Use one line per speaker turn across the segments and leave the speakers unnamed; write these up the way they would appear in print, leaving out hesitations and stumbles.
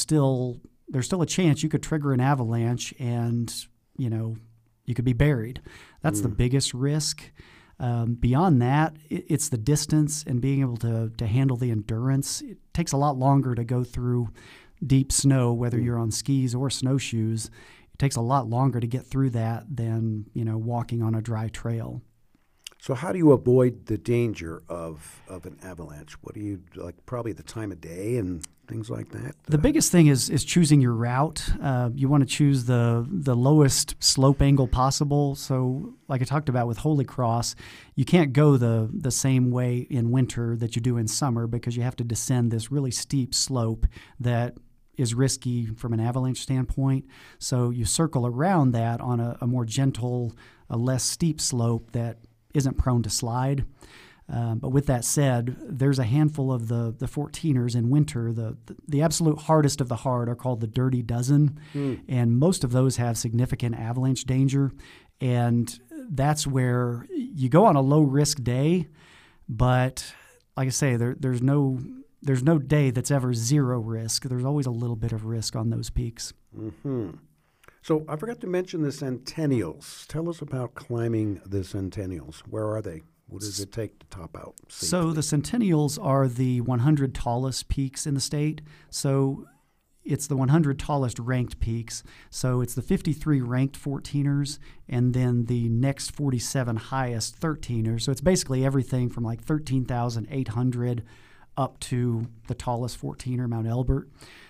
there's still a chance you could trigger an avalanche and, you could be buried. That's the biggest risk. Beyond that, it's the distance and being able to handle the endurance. It takes a lot longer to go through deep snow, whether you're on skis or snowshoes. It takes a lot longer to get through that than, walking on a dry trail.
So how do you avoid the danger of an avalanche? What do you, probably the time of day and things like that?
The biggest thing is choosing your route. You want to choose the lowest slope angle possible. So like I talked about with Holy Cross, you can't go the same way in winter that you do in summer because you have to descend this really steep slope that is risky from an avalanche standpoint. So you circle around that on a more gentle, a less steep slope that isn't prone to slide. But with that said, there's a handful of the 14ers in winter. The absolute hardest of the hard are called the Dirty Dozen, and most of those have significant avalanche danger. And that's where you go on a low-risk day, but like I say, there's no day that's ever zero risk. There's always a little bit of risk on those peaks.
Mm-hmm. So I forgot to mention the Centennials. Tell us about climbing the Centennials. Where are they? What does it take to top out safely?
So the Centennials are the 100 tallest peaks in the state. So it's the 100 tallest ranked peaks. So it's the 53 ranked 14ers and then the next 47 highest 13ers. So it's basically everything from like 13,800 up to the tallest 14er, Mount Elbert.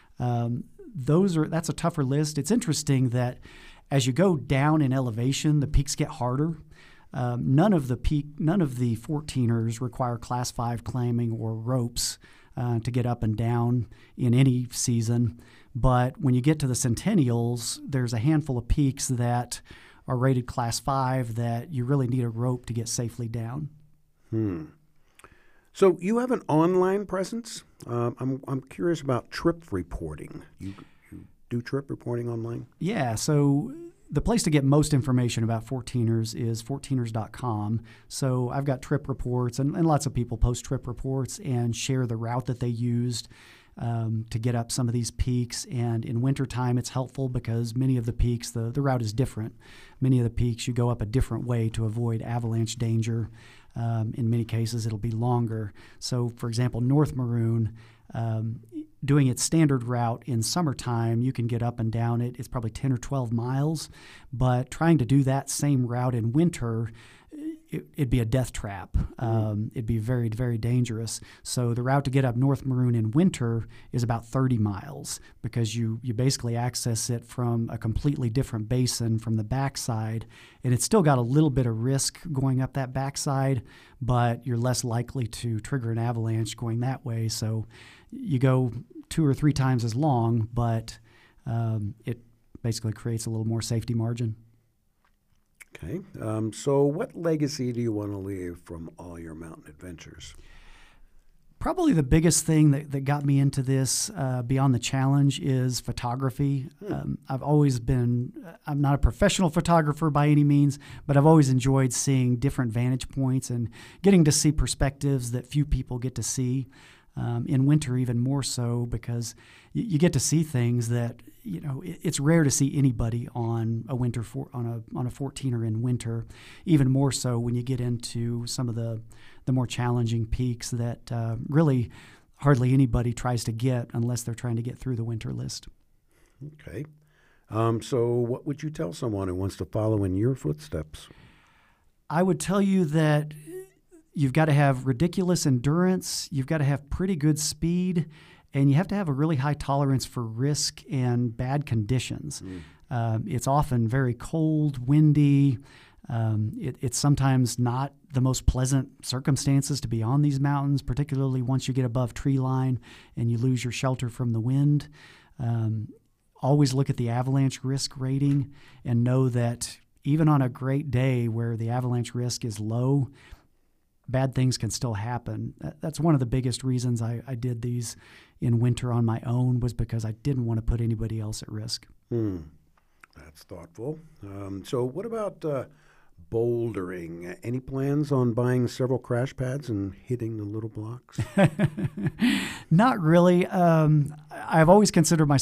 That's a tougher list. It's interesting that as you go down in elevation, the peaks get harder. None of the 14ers require Class 5 climbing or ropes to get up and down in any season. But when you get to the Centennials, there's a handful of peaks that are rated Class 5 that you really need a rope to get safely down.
So you have an online presence. I'm curious about trip reporting. You do trip reporting online?
Yeah. So the place to get most information about 14ers is 14ers.com. So I've got trip reports, and lots of people post trip reports and share the route that they used to get up some of these peaks. And in wintertime, it's helpful because many of the peaks, the route is different. Many of the peaks, you go up a different way to avoid avalanche danger. In many cases, it'll be longer. So, for example, North Maroon, doing its standard route in summertime, you can get up and down it. It's probably 10 or 12 miles. But trying to do that same route in winter, it'd be a death trap. It'd be very, very dangerous. So the route to get up North Maroon in winter is about 30 miles because you basically access it from a completely different basin from the backside. And it's still got a little bit of risk going up that backside, but you're less likely to trigger an avalanche going that way. So you go 2 or 3 times as long, but it basically creates a little more safety margin.
Okay. So what legacy do you want to leave from all your mountain adventures?
Probably the biggest thing that got me into this beyond the challenge is photography. I'm not a professional photographer by any means, but I've always enjoyed seeing different vantage points and getting to see perspectives that few people get to see. In winter even more so because you get to see things that, it's rare to see anybody on a winter on a 14er in winter, even more so when you get into some of the more challenging peaks that really hardly anybody tries to get unless they're trying to get through the winter list.
Okay. So what would you tell someone who wants to follow in your footsteps?
I would tell you that you've got to have ridiculous endurance, you've got to have pretty good speed, and you have to have a really high tolerance for risk and bad conditions. It's often very cold, windy. It's sometimes not the most pleasant circumstances to be on these mountains, particularly once you get above tree line and you lose your shelter from the wind. Always look at the avalanche risk rating and know that even on a great day where the avalanche risk is low, bad things can still happen. That's one of the biggest reasons I did these in winter on my own was because I didn't want to put anybody else at risk.
That's thoughtful. So what about bouldering? Any plans on buying several crash pads and hitting the little blocks?
Not really. I've always considered myself